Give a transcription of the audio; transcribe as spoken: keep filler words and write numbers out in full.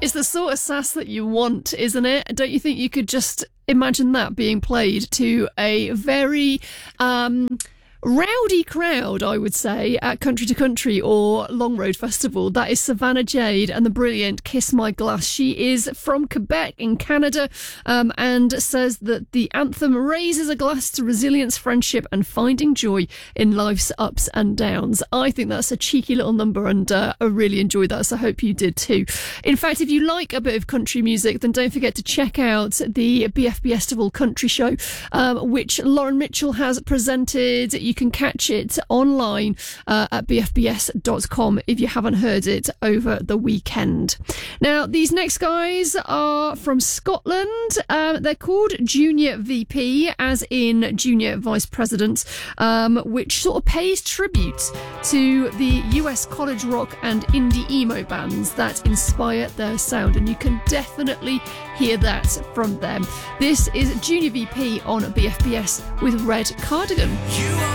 It's the sort of sass that you want, isn't it? Don't you think you could just imagine that being played to a very um, rowdy crowd, I would say, at Country to Country or Long Road Festival? That is Savannah Jade and the brilliant Kiss My Glass. She is from Quebec in Canada, um, and says that the anthem raises a glass to resilience, friendship and finding joy in life's ups and downs. I think that's a cheeky little number, and uh, I really enjoyed that, so I hope you did too. In fact, if you like a bit of country music, then don't forget to check out the B F B Festival Country Show, um, which Lauren Mitchell has presented. You can catch it online uh, at b f b s dot com if you haven't heard it over the weekend. Now, these next guys are from Scotland. Uh, they're called Junior V P, as in Junior Vice President, um, which sort of pays tribute to the U S college rock and indie emo bands that inspire their sound, and you can definitely hear that from them. This is Junior V P on B F B S with Red Cardigan. You are